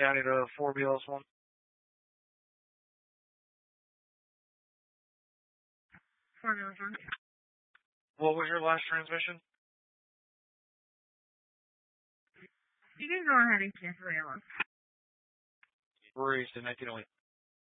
County to 4BLS1. What was your last transmission? You can go ahead and cancel your loss. Raised in 1908.